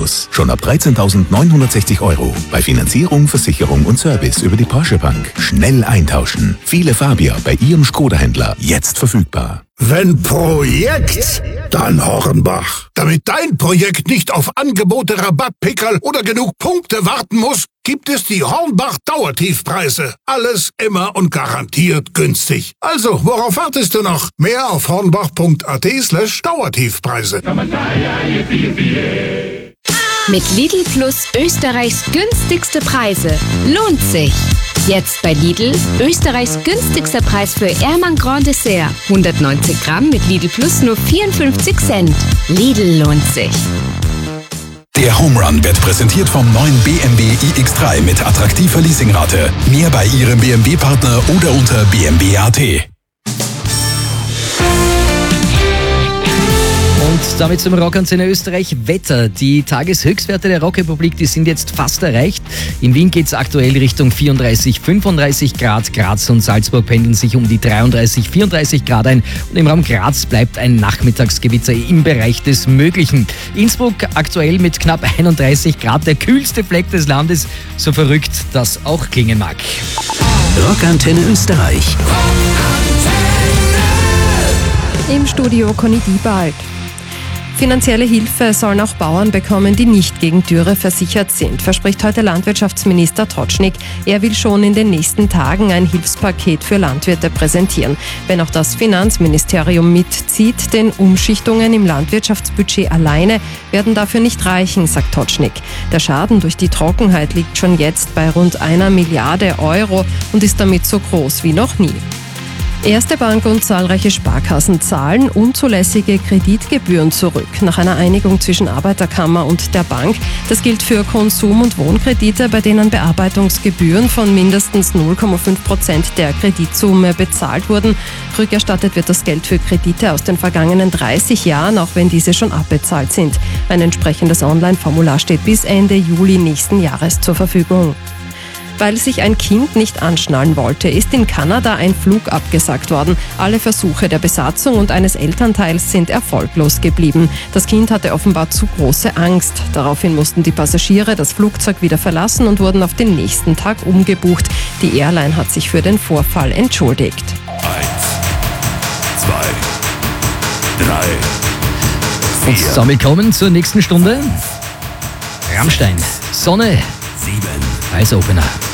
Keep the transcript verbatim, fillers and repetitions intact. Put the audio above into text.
Plus. Schon ab dreizehntausendneunhundertsechzig Euro. Bei Finanzierung, Versicherung und Service über die Porsche Bank. Schnell eintauschen. Viele Fabia bei Ihrem Skoda-Händler. Jetzt verfügbar. Wenn Projekt, dann Hornbach. Damit dein Projekt nicht auf Angebote, Rabatt, Pickerl oder genug Punkte warten muss, gibt es die Hornbach Dauertiefpreise. Alles immer und garantiert günstig. Also, worauf wartest du noch? Mehr auf hornbach.at slash Dauertiefpreise. Mit Lidl Plus Österreichs günstigste Preise. Lohnt sich. Jetzt bei Lidl Österreichs günstigster Preis für Ermann Grand Dessert. hundertneunzig Gramm mit Lidl Plus nur vierundfünfzig Cent. Lidl lohnt sich. Der Home Run wird präsentiert vom neuen B M W i X drei mit attraktiver Leasingrate. Mehr bei Ihrem B M W-Partner oder unter b m w punkt a t. Und damit zum Rockantenne Österreich Wetter. Die Tageshöchstwerte der Rockrepublik, die sind jetzt fast erreicht. In Wien geht es aktuell Richtung vierunddreißig, fünfunddreißig Grad. Graz und Salzburg pendeln sich um die dreiunddreißig, vierunddreißig Grad ein. Und im Raum Graz bleibt ein Nachmittagsgewitter im Bereich des Möglichen. Innsbruck aktuell mit knapp einunddreißig Grad, der kühlste Fleck des Landes. So verrückt das auch klingen mag. Rockantenne Österreich. Im Studio Conny Diebald. Finanzielle Hilfe sollen auch Bauern bekommen, die nicht gegen Dürre versichert sind, verspricht heute Landwirtschaftsminister Totschnig. Er will schon in den nächsten Tagen ein Hilfspaket für Landwirte präsentieren. Wenn auch das Finanzministerium mitzieht, denn Umschichtungen im Landwirtschaftsbudget alleine werden dafür nicht reichen, sagt Totschnig. Der Schaden durch die Trockenheit liegt schon jetzt bei rund einer Milliarde Euro und ist damit so groß wie noch nie. Erste Bank und zahlreiche Sparkassen zahlen unzulässige Kreditgebühren zurück. Nach einer Einigung zwischen Arbeiterkammer und der Bank. Das gilt für Konsum- und Wohnkredite, bei denen Bearbeitungsgebühren von mindestens null Komma fünf Prozent der Kreditsumme bezahlt wurden. Rückerstattet wird das Geld für Kredite aus den vergangenen dreißig Jahren, auch wenn diese schon abbezahlt sind. Ein entsprechendes Online-Formular steht bis Ende Juli nächsten Jahres zur Verfügung. Weil sich ein Kind nicht anschnallen wollte, ist in Kanada ein Flug abgesagt worden. Alle Versuche der Besatzung und eines Elternteils sind erfolglos geblieben. Das Kind hatte offenbar zu große Angst. Daraufhin mussten die Passagiere das Flugzeug wieder verlassen und wurden auf den nächsten Tag umgebucht. Die Airline hat sich für den Vorfall entschuldigt. Eins, zwei, drei, Und damit kommen zur nächsten Stunde Rammstein, Sonne, sieben. als Opener.